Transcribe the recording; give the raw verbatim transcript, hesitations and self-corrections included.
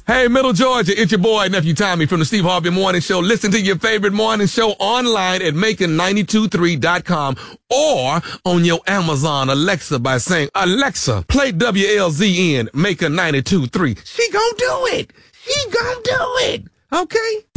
Hey, Middle Georgia, it's your boy, Nephew Tommy from the Steve Harvey Morning Show. Listen to your favorite morning show online at making nine two three dot com or on your Amazon Alexa by saying, Alexa, play W L Z N, Making ninety-two point three. She gonna do it. She gonna do it. Okay?